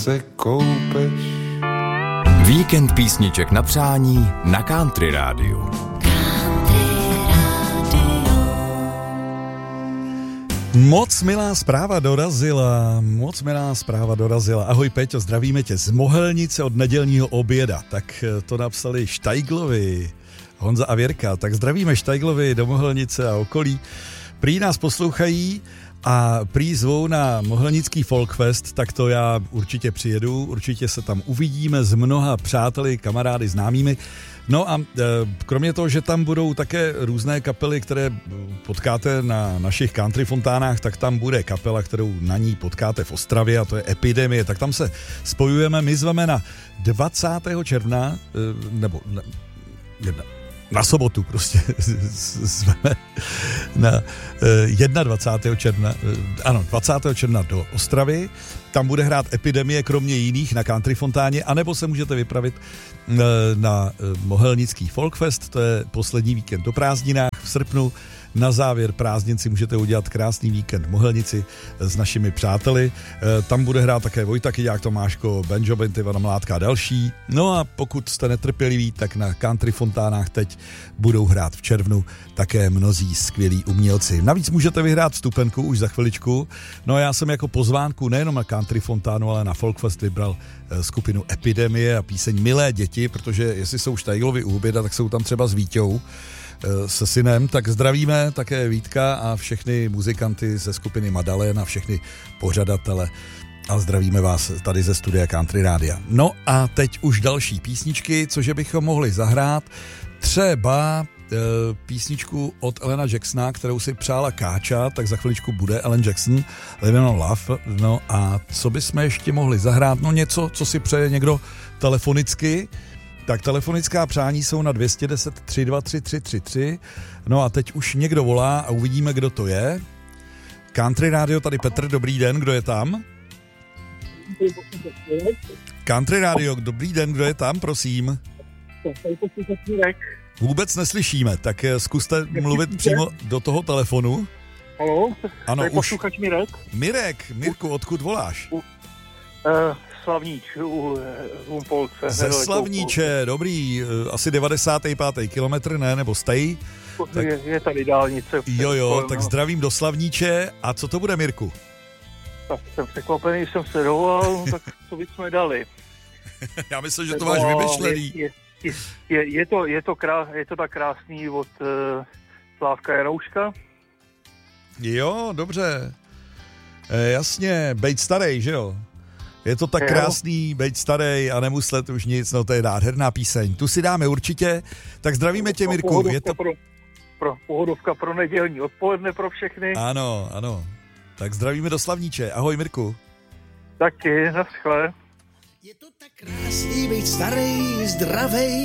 se koupeš. Víkend písniček na přání na Country Rádiu. Moc milá zpráva dorazila. Ahoj Péťo, zdravíme tě z Mohelnice od nedělního oběda. Tak to napsali Štajglovi, Honza a Věrka. Tak zdravíme Štajglovi do Mohelnice a okolí. Prý nás poslouchají a prý zvou na Mohelnický Folkfest, tak to já určitě přijedu, určitě se tam uvidíme s mnoha přáteli, kamarády, známými. No a kromě toho, že tam budou také různé kapely, které potkáte na našich country fontánách, tak tam bude kapela, kterou na ní potkáte v Ostravě, a to je Epidemie, tak tam se spojujeme, my zveme na 20. června, nebo na sobotu prostě zveme na 21. června, ano, 20. června do Ostravy. Tam bude hrát Epidemie kromě jiných na Country Fontáně, anebo se můžete vypravit na Mohelnický Folkfest, to je poslední víkend o prázdninách v srpnu. Na závěr prázdnin si můžete udělat krásný víkend v Mohelnici s našimi přáteli. Tam bude hrát také Vojta Kyďák, Tomáško, Benjo Bent, Ivana Mládka a další. No a pokud jste netrpěliví, tak na Country Fontánách teď budou hrát v červnu také mnozí skvělí umělci. Navíc můžete vyhrát vstupenku už za chviličku. No a já jsem jako pozvánku nejenom na Country Fontánu, ale na Folkfest vybral skupinu Epidemie a píseň Milé děti, protože jestli jsou Štajglovi u oběda, tak jsou tam třeba s Víťou se synem, tak zdravíme také Vítka a všechny muzikanty ze skupiny Madalena, všechny pořadatele a zdravíme vás tady ze studia Country Rádia. No a teď už další písničky, cože bychom mohli zahrát, třeba písničku od Elena Jacksona, kterou si přála Káča, tak za chviličku bude Ellen Jackson, Living on Love. No a co bychom ještě mohli zahrát? No něco, co si přeje někdo telefonicky. Tak telefonická přání jsou na 210 323 333. No a teď už někdo volá a uvidíme, kdo to je. Country Radio, tady Petr, dobrý den, kdo je tam? Country Radio, dobrý den, kdo je tam, prosím? Vůbec neslyšíme, tak zkuste mluvit přímo do toho telefonu. Haló, ano, tady posluchač Mirek. Mirku, odkud voláš? Slavníč u Humpolce. Ze Slavníče, dobrý, asi 95. kilometr, ne, nebo stej? Tak, je tady dálnice. Jo, tak zdravím do Slavníče. A co to bude, Mirku? Tak jsem překvapený, jsem se dovolal, tak co bychom dali? Já myslím, že to máš vymyšlený. Je to tak krásný od Slávka Janouška? Jo, dobře. Jasně, bejt starej, že jo? Je to tak krásný, bejt starej a nemuslet už nic, no to je nádherná píseň. Tu si dáme určitě, tak zdravíme tě, Mirku. Je to pohodovka pro nedělní odpoledne pro všechny. Ano. Tak zdravíme do Slavníče. Ahoj, Mirku. Taky, naschle. Je to tak krásný, bejt starej, zdravej.